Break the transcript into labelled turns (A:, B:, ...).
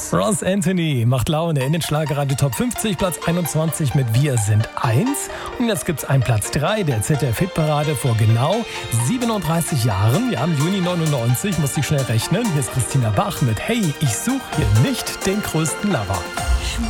A: Ross Anthony macht Laune in den Schlagerradio Top 50, Platz 21 mit Wir sind eins. Und jetzt gibt's einen Platz 3 der ZDF-Hitparade vor genau 37 Jahren. Ja, im Juni 99, muss ich schnell rechnen. Hier ist Christina Bach mit Hey, ich suche hier nicht den größten Lover.